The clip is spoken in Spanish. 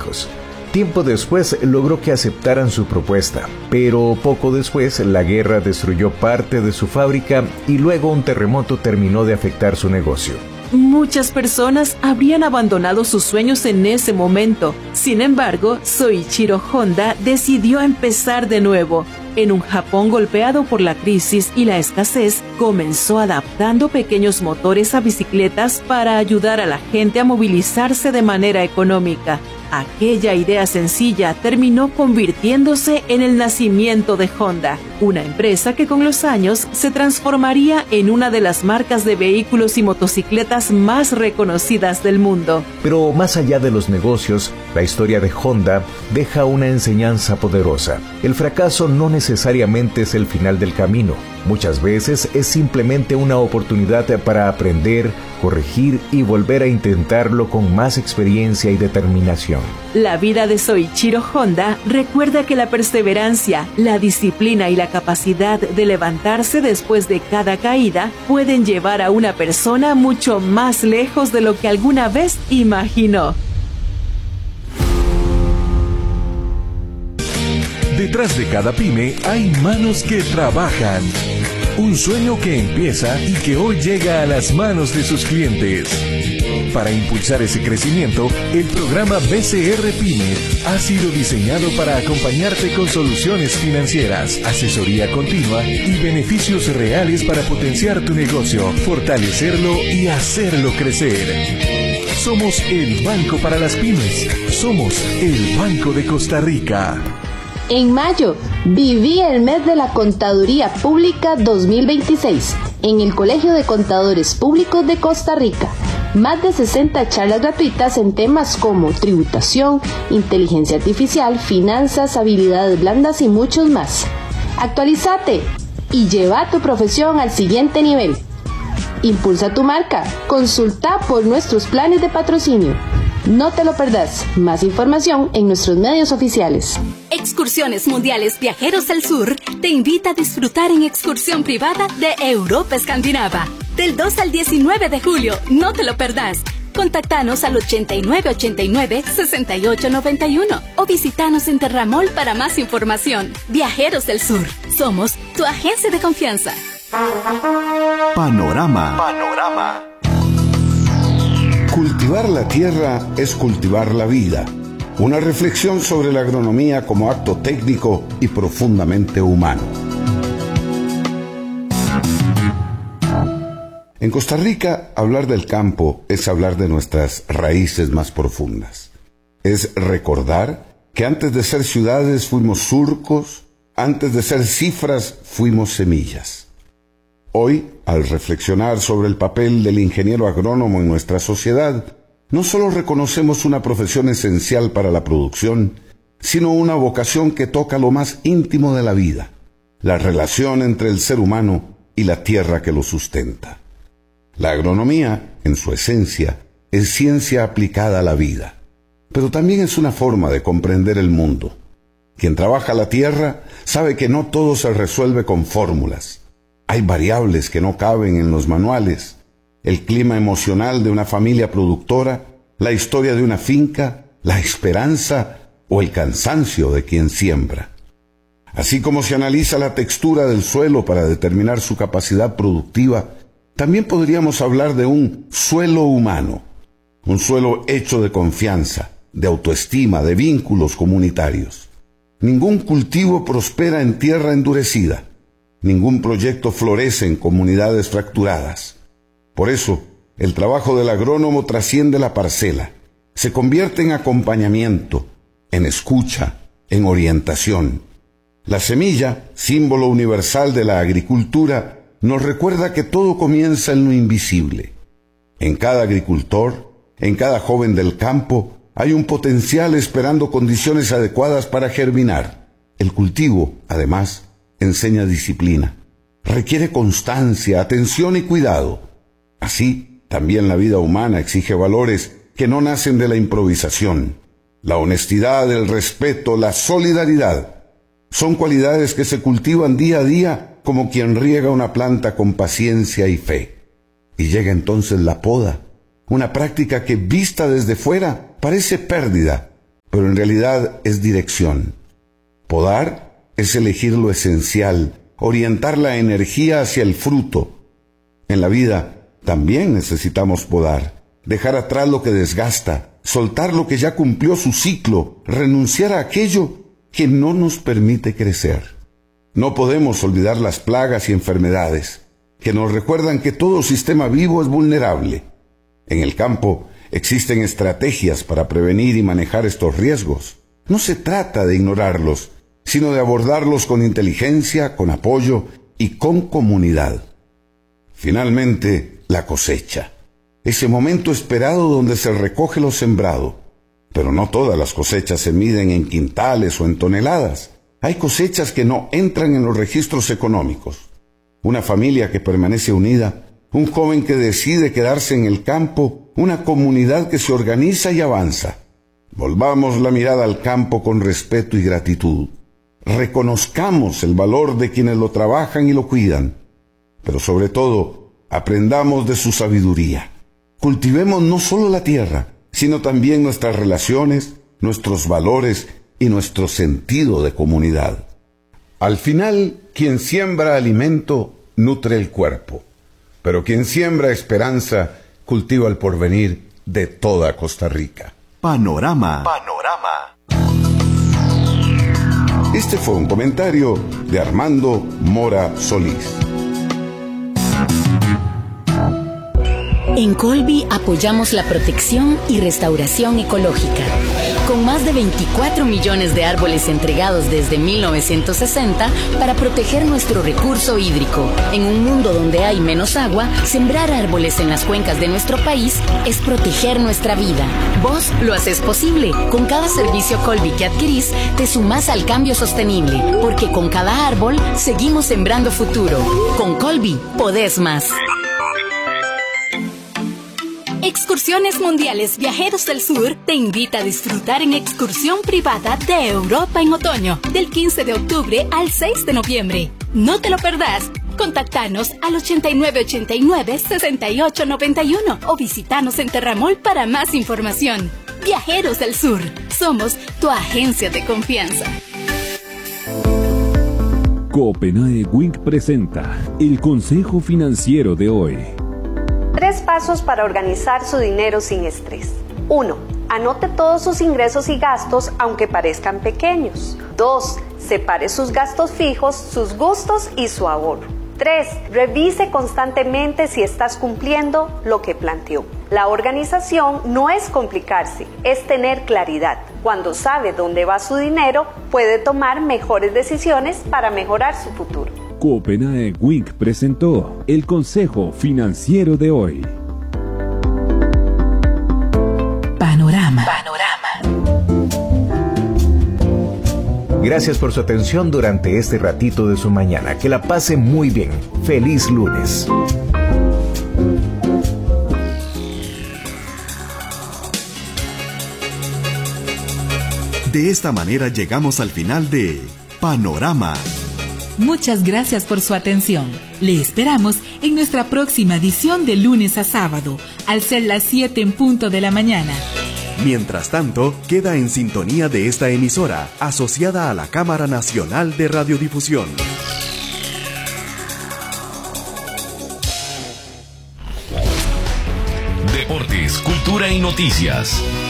políticos. Tiempo después logró que aceptaran su propuesta, pero poco después la guerra destruyó parte de su fábrica y luego un terremoto terminó de afectar su negocio. Muchas personas habrían abandonado sus sueños en ese momento. Sin embargo, Soichiro Honda decidió empezar de nuevo. En un Japón golpeado por la crisis y la escasez, comenzó adaptando pequeños motores a bicicletas para ayudar a la gente a movilizarse de manera económica. Aquella idea sencilla terminó convirtiéndose en el nacimiento de Honda, una empresa que con los años se transformaría en una de las marcas de vehículos y motocicletas más reconocidas del mundo. Pero más allá de los negocios, la historia de Honda deja una enseñanza poderosa. El fracaso no necesariamente es el final del camino. Muchas veces es simplemente una oportunidad para aprender, corregir y volver a intentarlo con más experiencia y determinación. La vida de Soichiro Honda recuerda que la perseverancia, la disciplina y la capacidad de levantarse después de cada caída pueden llevar a una persona mucho más lejos de lo que alguna vez imaginó. Detrás de cada pyme hay manos que trabajan. Un sueño que empieza y que hoy llega a las manos de sus clientes. Para impulsar ese crecimiento, el programa BCR Pyme ha sido diseñado para acompañarte con soluciones financieras, asesoría continua y beneficios reales para potenciar tu negocio, fortalecerlo y hacerlo crecer. Somos el Banco para las Pymes. Somos el Banco de Costa Rica. En mayo, viví el mes de la Contaduría Pública 2026 en el Colegio de Contadores Públicos de Costa Rica. Más de 60 charlas gratuitas en temas como tributación, inteligencia artificial, finanzas, habilidades blandas y muchos más. Actualízate y lleva tu profesión al siguiente nivel. Impulsa tu marca. Consulta por nuestros planes de patrocinio. No te lo perdás. Más información en nuestros medios oficiales. Excursiones Mundiales Viajeros al Sur te invita a disfrutar en excursión privada de Europa Escandinava. Del 2 al 19 de julio, no te lo perdás. Contactanos al 8989-6891 o visitanos en Terramol para más información. Viajeros del Sur, somos tu agencia de confianza. Panorama. Cultivar la tierra es cultivar la vida. Una reflexión sobre la agronomía como acto técnico y profundamente humano. En Costa Rica, hablar del campo es hablar de nuestras raíces más profundas. Es recordar que antes de ser ciudades fuimos surcos, antes de ser cifras fuimos semillas. Hoy, al reflexionar sobre el papel del ingeniero agrónomo en nuestra sociedad, no solo reconocemos una profesión esencial para la producción, sino una vocación que toca lo más íntimo de la vida, la relación entre el ser humano y la tierra que lo sustenta. La agronomía, en su esencia, es ciencia aplicada a la vida, pero también es una forma de comprender el mundo. Quien trabaja la tierra sabe que no todo se resuelve con fórmulas. Hay variables que no caben en los manuales. El clima emocional de una familia productora, la historia de una finca, la esperanza o el cansancio de quien siembra. Así como se analiza la textura del suelo para determinar su capacidad productiva, también podríamos hablar de un suelo humano, un suelo hecho de confianza, de autoestima, de vínculos comunitarios. Ningún cultivo prospera en tierra endurecida. Ningún proyecto florece en comunidades fracturadas. Por eso, el trabajo del agrónomo trasciende la parcela, se convierte en acompañamiento, en escucha, en orientación. La semilla, símbolo universal de la agricultura, nos recuerda que todo comienza en lo invisible. En cada agricultor, en cada joven del campo, hay un potencial esperando condiciones adecuadas para germinar. El cultivo, además, enseña disciplina. Requiere constancia, atención y cuidado. Así, también la vida humana exige valores que no nacen de la improvisación. La honestidad, el respeto, la solidaridad son cualidades que se cultivan día a día como quien riega una planta con paciencia y fe. Y llega entonces la poda, una práctica que vista desde fuera parece pérdida, pero en realidad es dirección. Podar es elegir lo esencial, orientar la energía hacia el fruto. En la vida también necesitamos podar, dejar atrás lo que desgasta, soltar lo que ya cumplió su ciclo, renunciar a aquello que no nos permite crecer. No podemos olvidar las plagas y enfermedades, que nos recuerdan que todo sistema vivo es vulnerable. En el campo existen estrategias para prevenir y manejar estos riesgos. No se trata de ignorarlos, sino de abordarlos con inteligencia, con apoyo y con comunidad. Finalmente, la cosecha. Ese momento esperado donde se recoge lo sembrado. Pero no todas las cosechas se miden en quintales o en toneladas. Hay cosechas que no entran en los registros económicos. Una familia que permanece unida, un joven que decide quedarse en el campo, una comunidad que se organiza y avanza. Volvamos la mirada al campo con respeto y gratitud. Reconozcamos el valor de quienes lo trabajan y lo cuidan. Pero sobre todo, aprendamos de su sabiduría. Cultivemos no solo la tierra, sino también nuestras relaciones, nuestros valores y nuestro sentido de comunidad. Al final, quien siembra alimento, nutre el cuerpo. Pero quien siembra esperanza, cultiva el porvenir de toda Costa Rica. Panorama. Este fue un comentario de Armando Mora Solís. En Colby apoyamos la protección y restauración ecológica. Con más de 24 millones de árboles entregados desde 1960 para proteger nuestro recurso hídrico. En un mundo donde hay menos agua, sembrar árboles en las cuencas de nuestro país es proteger nuestra vida. Vos lo haces posible. Con cada servicio Colby que adquirís, te sumás al cambio sostenible. Porque con cada árbol, seguimos sembrando futuro. Con Colby, podés más. Excursiones Mundiales Viajeros del Sur te invita a disfrutar en excursión privada de Europa en otoño, del 15 de octubre al 6 de noviembre. No te lo perdás. Contactanos al 8989-6891 o visitanos en Terramol para más información. Viajeros del Sur, somos tu agencia de confianza. Copenhague Wink presenta el Consejo Financiero de hoy. 3 pasos para organizar su dinero sin estrés. 1. Anote todos sus ingresos y gastos, aunque parezcan pequeños. 2. Separe sus gastos fijos, sus gustos y su ahorro. 3. Revise constantemente si estás cumpliendo lo que planteó. La organización no es complicarse, es tener claridad. Cuando sabe dónde va su dinero, puede tomar mejores decisiones para mejorar su futuro. Copenhague Wink presentó el Consejo Financiero de hoy. Panorama. Gracias por su atención durante este ratito de su mañana. Que la pase muy bien. Feliz lunes. De esta manera llegamos al final de Panorama. Muchas gracias por su atención. Le esperamos en nuestra próxima edición de lunes a sábado, al ser las 7 en punto de la mañana. Mientras tanto, queda en sintonía de esta emisora, asociada a la Cámara Nacional de Radiodifusión. Deportes, cultura y noticias.